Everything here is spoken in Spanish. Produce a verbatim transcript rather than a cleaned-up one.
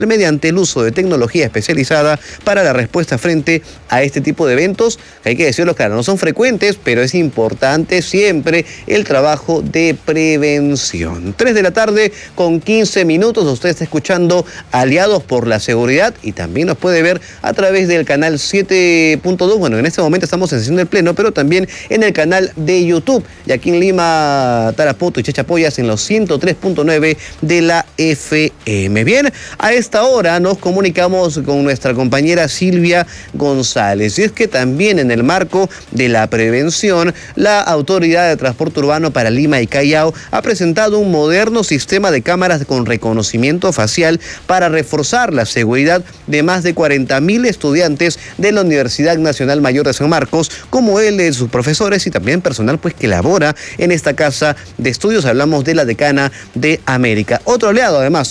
mediante el uso de tecnología especializada para la respuesta frente a este tipo de eventos, que hay que decirlo claro, no son frecuentes, pero es importante siempre el trabajo de prevención. tres de la tarde con quince minutos, usted está escuchando Aliados por la Seguridad y también nos puede ver a través del canal siete punto dos. Bueno, en este momento estamos en sesión del Pleno, pero también en el canal de YouTube. Y aquí en Lima, Tarapoto y Chachapoyas en los ciento tres punto nueve de la F M. Bien, a esta hora nos comunicamos con nuestra compañera Silvia González. Y es que también en el marco de la prevención, la Autoridad de Transporte Urbano para Lima y Callao ha presentado un moderno sistema de cámaras con reconocimiento facial para reforzar la seguridad de más de cuarenta mil estudiantes de la Universidad Nacional Mayor de San Marcos, como él, de sus profesores y también personal pues que labora en esta casa de estudios. Hablamos de la Decana de América. Otro aliado además